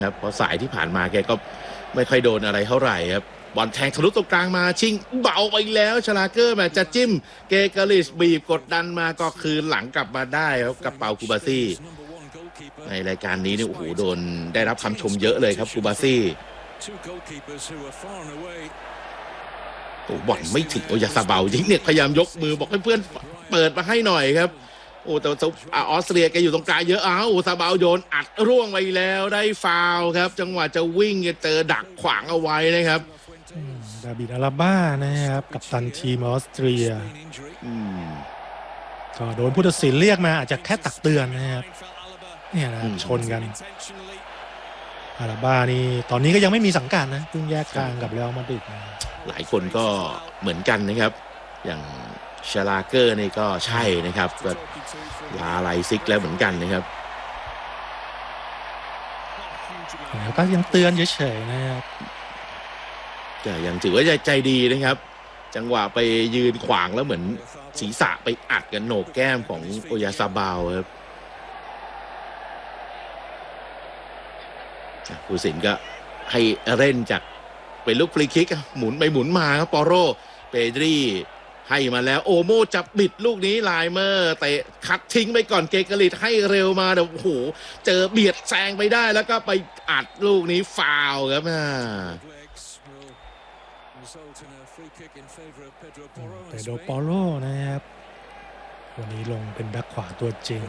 ครับเพราะสายที่ผ่านมาแกก็ไม่ค่อยโดนอะไรเท่าไหร่ครับบอลแทงทะลุตรงกลางมาชิงเบาไปแล้วชลาเกอร์แบบจะจิ้มเกกาลิสบีบกดดันมาก็คืนหลังกลับมาได้ครับกับเปาคูบาซี่ในรายการนี้เนี่ยโอ้โหโดนได้รับคำชมเยอะเลยครับคูบาซี่โอ้บอลไม่ถึงโอยาซาเบายิงเนี่ยพยายามยกมือบอกให้เพื่อนเปิดมาให้หน่อยครับโอ้แต่ออสเตรียแกอยู่ตรงกลางเยอะโอ้ซาเบาโยนอัดร่วงไปแล้วได้ฟาวครับจังหวะจะวิ่งเจอดักขวางเอาไว้นะครับดาบิดอาราบ้านะครับกัปตันทีมออสเตรียก็โดนผู้ตัดสินเรียกมาอาจจะแค่ตักเตือนนะครับเนี่ยนะชนกันอาราบ้านี่ตอนนี้ก็ยังไม่มีสังกัดนะเพิ่งแยกทางกับเรอัลมาดริดหลายคนก็เหมือนกันนะครับอย่างชลาเกอร์นี่ก็ใช่นะครับก็ลาไลซิกแล้วเหมือนกันนะครับแล้วก็ยังเตือนเฉยๆนะครับก็ยังถือว่าใจดีนะครับจังหวะไปยืนขวางแล้วเหมือนศีรษะไปอัดกันโหนกแก้มของโอยาซาเบาครับผู้สินก็ให้เล่นจากเป็นลูกฟรีคิกหมุนไปหมุนมาครับปอโรเปดรีให้มาแล้วโอโมจับบิดลูกนี้ไลเมอร์เตะคัดทิ้งไปก่อนเกกาลิตให้เร็วมาเดี๋ยวโอ้โหเจอเบียดแซงไปได้แล้วก็ไปอัดลูกนี้ฟาวครับแต่โดปอโรนะครับวันนี้ลงเป็นแบ็คขวาตัวจริง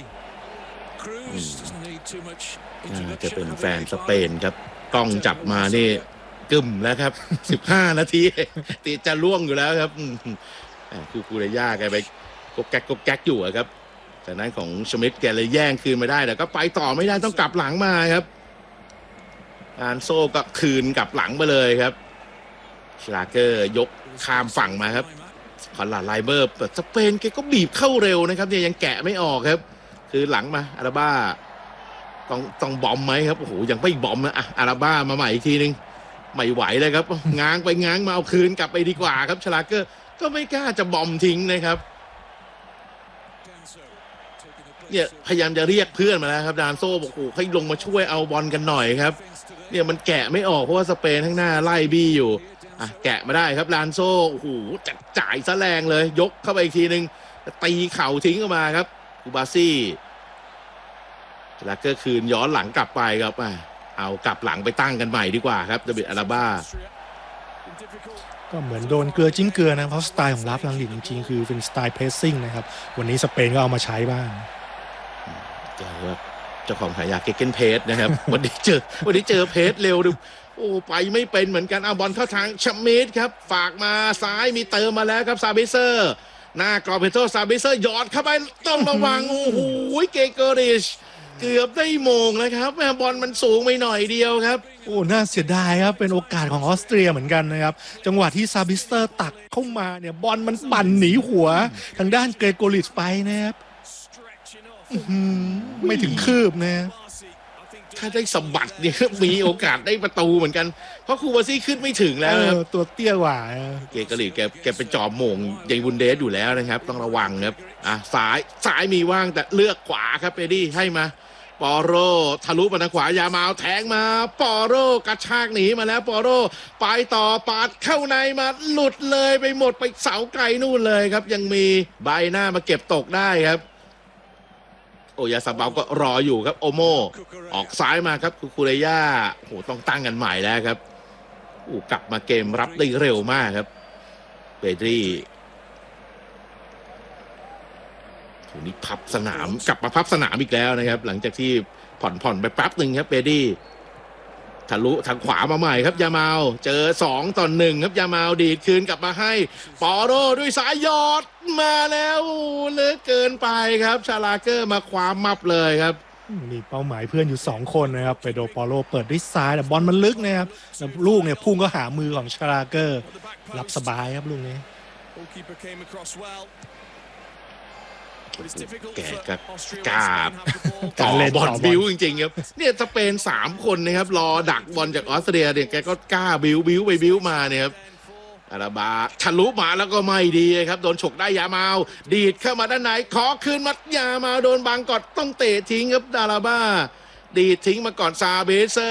จะเป็นแฟนสเปนครับกล้องจับมานี่กึ่มแล้วครับ15 นาทีตีจะล่วงอยู่แล้วครับคือคูเรย่าแกไปกกแก๊กอยู่ครับจากนั้นของชมิดแกเลยแย่งคืนมาได้แต่ก็ไปต่อไม่ได้ต้องกลับหลังมาครับอานโซก็คืนกลับหลังไปเลยครับชลาเกอร์ยกข้ามฝั่งมาครับคอนลาดไลเบอร์สเปนแกก็บีบเข้าเร็วนะครับเนี่ยยังแกะไม่ออกครับคือหลังมาอาราบ้าต้องบอมไหมครับโอ้โหยังไม่บอมนะอาราบ้ามาใหม่อีกทีนึงไม่ไหวเลยครับง้างไปง้างมาเอาคืนกลับไปดีกว่าครับชลาเกอร์ก็ไม่กล้าจะบอมทิ้งนะครับเนี่ยพยายามจะเรียกเพื่อนมาแล้วครับดานโซ่บอกโอ้ให้ลงมาช่วยเอาบอลกันหน่อยครับเนี่ยมันแกะไม่ออกเพราะว่าสเปนข้างหน้าไล่บี้อยู่แกะมาได้ครับดานโซ่โอ้โหจัดจ่ายซะแรงเลยยกเข้าไปอีกทีนึงตีเข่าทิ้งออกมาครับคูบาซี่ชลาเกอร์คืนย้อนหลังกลับไปครับเอากลับหลังไปตั้งกันใหม่ดีกว่าครับดาบิดอาราบ้าก็เหมือนโดนเกลือจิ้มเกลือนะเพราะสไตล์ของลับลังดิจริงๆคือเป็นสไตล์เพรสซิ่งนะครับวันนี้สเปนก็เอามาใช้บ้างเจ้าของฉายาเกเกนเพสนะครับวันนี้เจอเพสเร็วดูโอ้ไปไม่เป็นเหมือนกันบอลเข้าทางชมิดครับฝากมาซ้ายมีเติมมาแล้วครับซาบิเซอร์หน้ากรอบเพโตซาบิเซอร์หยอดเข้าไปต้องระวังโอ้โหเกเกอริชเกือบได้โมงนะครับบอลมันสูงไปหน่อยเดียวครับโอ้น่าเสียดายครับเป็นโอกาสของออสเตรียเหมือนกันนะครับจังหวะที่ซาบิสเตอร์ตักเข้ามาเนี่ยบอลมันปั่นหนีหัวทางด้านเกรโกลิชไปนะครับไม่ถึงคืบนะถ้าได้สะบัดเนี่ยมีโอกาสได้ประตูเหมือนกันเพราะคูบาซี่ขึ้นไม่ถึงแล้วตัวเตี้ยกว่าเกกาลิแกเป็นจอมโมงใหญ่บุนเดสอยู่แล้วนะครับต้องระวังครับซ้ายมีว่างแต่เลือกขวาครับเปดี้ให้มาปอโรทะลุมาทางขวายามาแทงมาปอโรกระชากหนีมาแล้วปอโรไปต่อปาดเข้าในมาหลุดเลยไปหมดไปเสาไกลนู่นเลยครับยังมีใบหน้ามาเก็บตกได้ครับโอยาซาเบาก็รออยู่ครับโอโมออกซ้ายมาครับคูเรย่าโหต้องตั้งกันใหม่แล้วครับกลับมาเกมรับได้เร็วมากครับเปดรีทีนี้พับสนามกลับมาพับสนามอีกแล้วนะครับหลังจากที่ผ่อนไปแป๊บหนึ่งครับเปดรีทะลุทางขวามาใหม่ครับยามาลเจอ2-1ครับยามาลดีดคืนกลับมาให้ปอโรด้วยสายยอดมาแล้วเหลือเกินไปครับชาลาเกอร์มาคว้ามับเลยครับมีเป้าหมายเพื่อนอยู่2คนนะครับเปโดปอโรเปิดด้วยซ้ายแต่บอลมันลึกนะครับลูกเนี่ยพุ่งก็หามือของชาลาเกอร์รับสบายครับลูกนี้แกก็กล้าต่อบอลบิ้วจริงๆครับเนี่ยสเปน3 คนนะครับรอดักบอลจากออสเตรียเนี่ยแกก็กล้าบิ้วไปบิ้วมาเนี่ยครับอาราบาทะลุมาแล้วก็ไม่ดีครับโดนฉกได้ยามาลดีดเข้ามาด้านในขอคืนมัดยามาลโดนบังก่อนต้องเตะทิ้งครับอาราบาดีดทิ้งมาก่อนซาเบเซอร์